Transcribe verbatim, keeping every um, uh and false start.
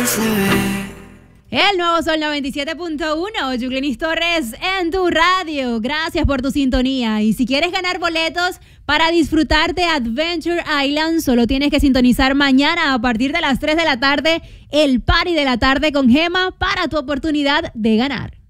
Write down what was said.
El nuevo Sol noventa y siete punto uno, Yuclenis Torres en tu radio. Gracias por tu sintonía. Y si quieres ganar boletos para disfrutar de Adventure Island, solo tienes que sintonizar mañana a partir de las tres de la tarde el party de la tarde con Gema para tu oportunidad de ganar.